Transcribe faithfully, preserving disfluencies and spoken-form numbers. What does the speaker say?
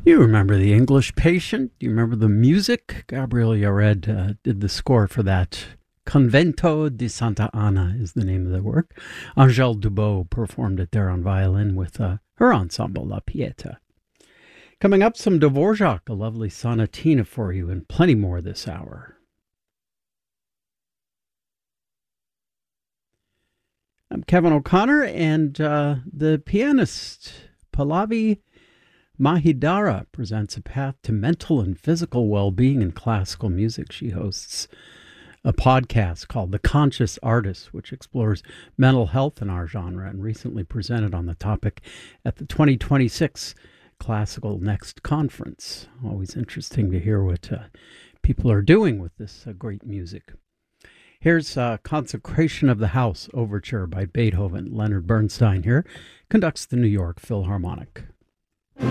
You remember The English Patient? Do you remember the music? Gabriel Yared uh, did the score for that. Convento di Santa Ana is the name of the work. Angèle Dubot performed it there on violin with uh, her ensemble, La Pieta. Coming up, some Dvorak, a lovely sonatina for you, and plenty more this hour. I'm Kevin O'Connor, and uh, the pianist Pallavi Mahidara presents a path to mental and physical well-being in classical music. She hosts a podcast called The Conscious Artist, which explores mental health in our genre, and recently presented on the topic at the twenty twenty-six Classical Next Conference. Always interesting to hear what uh, people are doing with this uh, great music. Here's uh, Consecration of the House Overture by Beethoven. Leonard Bernstein here conducts the New York Philharmonic.